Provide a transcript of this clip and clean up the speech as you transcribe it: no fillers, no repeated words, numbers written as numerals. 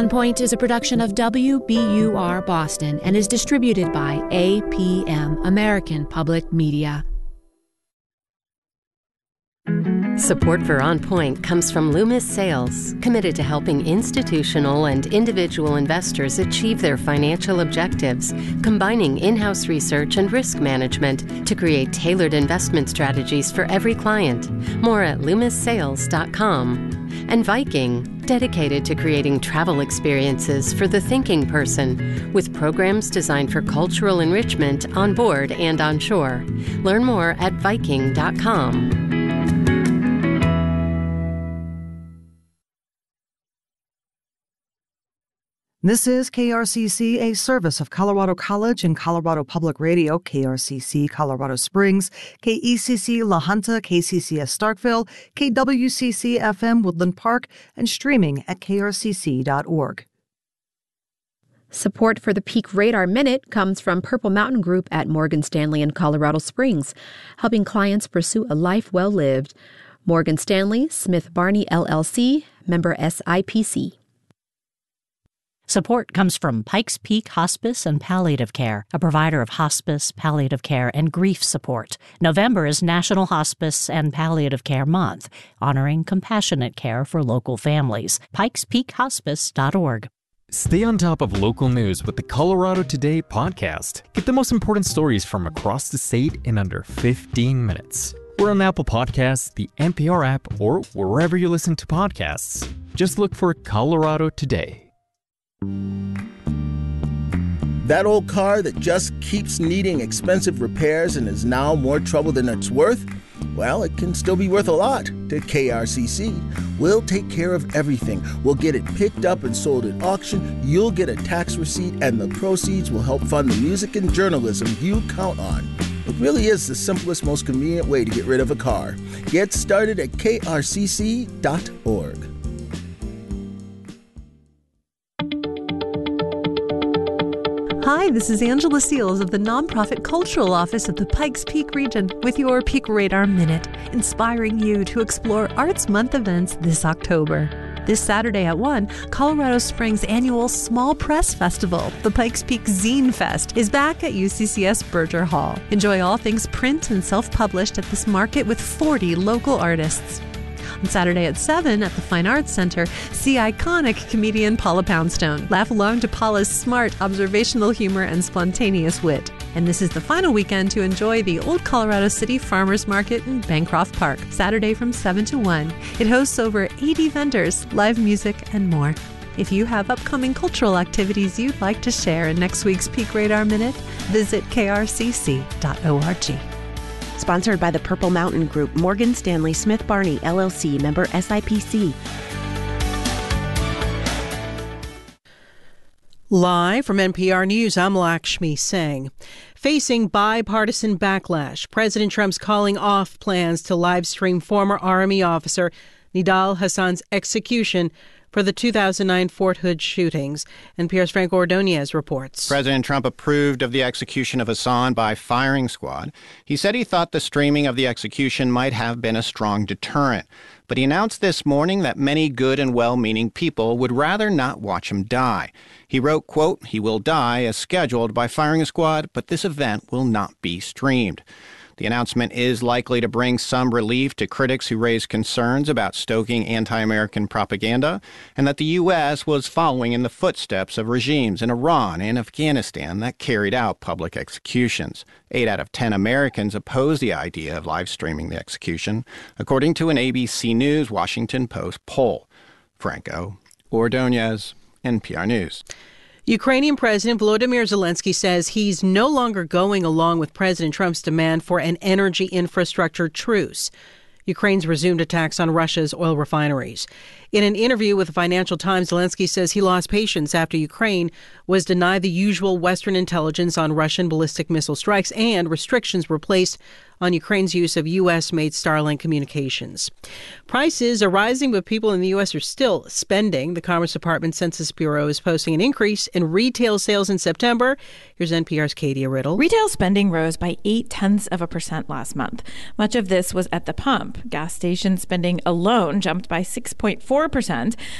On Point is a production of WBUR Boston and is distributed by APM, American Public Media. Support for On Point comes from Loomis Sales, committed to helping institutional and individual investors achieve their financial objectives, combining in-house research and risk management to create tailored investment strategies for every client. More at LoomisSales.com. And Viking, dedicated to creating travel experiences for the thinking person, with programs designed for cultural enrichment on board and on shore. Learn more at Viking.com. This is KRCC, a service of Colorado College and Colorado Public Radio, KRCC Colorado Springs, KECC La Junta, KCCS Starkville, KWCC FM Woodland Park, and streaming at krcc.org. Support for the Peak Radar Minute comes from Purple Mountain Group at Morgan Stanley in Colorado Springs, helping clients pursue a life well lived. Morgan Stanley, Smith Barney LLC, member SIPC. Support comes from Pikes Peak Hospice and Palliative Care, a provider of hospice, palliative care, and grief support. November is National Hospice and Palliative Care Month, honoring compassionate care for local families. PikesPeakHospice.org. Stay on top of local news with the Colorado Today podcast. Get the most important stories from across the state in under 15 minutes. We're on Apple Podcasts, the NPR app, or wherever you listen to podcasts. Just look for Colorado Today. That old car that just keeps needing expensive repairs and is now more trouble than it's worth? Well, it can still be worth a lot to KRCC. We'll take care of everything. We'll get it picked up and sold at auction. You'll get a tax receipt, and the proceeds will help fund the music and journalism you count on. It really is the simplest, most convenient way to get rid of a car. Get started at krcc.org. Hi, this is Angela Seals of the Nonprofit Cultural Office of the Pikes Peak region with your Peak Radar Minute, inspiring you to explore Arts Month events this October. This Saturday at 1, Colorado Springs' annual Small Press Festival, the Pikes Peak Zine Fest, is back at UCCS Berger Hall. Enjoy all things print and self-published at this market with 40 local artists. On Saturday at 7 at the Fine Arts Center, see iconic comedian Paula Poundstone. Laugh along to Paula's smart, observational humor and spontaneous wit. And this is the final weekend to enjoy the Old Colorado City Farmers Market in Bancroft Park, Saturday from 7 to 1. It hosts over 80 vendors, live music, and more. If you have upcoming cultural activities you'd like to share in next week's Peak Radar Minute, visit krcc.org. Sponsored by the Purple Mountain Group, Morgan Stanley Smith Barney, LLC, member SIPC. Live from NPR News, I'm Lakshmi Singh. Facing bipartisan backlash, President Trump's calling off plans to live stream former Army officer Nidal Hasan's execution for the 2009 Fort Hood shootings. NPR's Frank Ordonez reports. President Trump approved of the execution of Hasan by firing squad. He said he thought the streaming of the execution might have been a strong deterrent. But he announced this morning that many good and well-meaning people would rather not watch him die. He wrote, quote, "He will die as scheduled by firing squad, but this event will not be streamed." The announcement is likely to bring some relief to critics who raise concerns about stoking anti-American propaganda and that the U.S. was following in the footsteps of regimes in Iran and Afghanistan that carried out public executions. 8 out of 10 Americans oppose the idea of live streaming the execution, according to an ABC News Washington Post poll. Franco Ordonez, NPR News. Ukrainian President Volodymyr Zelensky says he's no longer going along with President Trump's demand for an energy infrastructure truce. Ukraine's resumed attacks on Russia's oil refineries. In an interview with the Financial Times, Zelensky says he lost patience after Ukraine was denied the usual Western intelligence on Russian ballistic missile strikes and restrictions were placed on Ukraine's use of U.S.-made Starlink communications. Prices are rising, but people in the U.S. are still spending. The Commerce Department Census Bureau is posting an increase in retail sales in September. Here's NPR's Katie Riddle. Retail spending rose by 0.8% last month. Much of this was at the pump. Gas station spending alone jumped by 6.4%.